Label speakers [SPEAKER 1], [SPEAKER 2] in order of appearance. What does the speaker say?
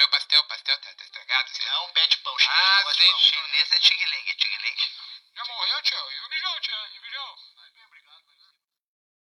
[SPEAKER 1] pastel, tá estragado?
[SPEAKER 2] Não, pede pão chinês.
[SPEAKER 1] Ah,
[SPEAKER 2] não gosto de
[SPEAKER 1] sim.
[SPEAKER 2] pão.
[SPEAKER 3] Chinês é Ting Ling. Ting Ling.
[SPEAKER 1] Já morreu, tio? E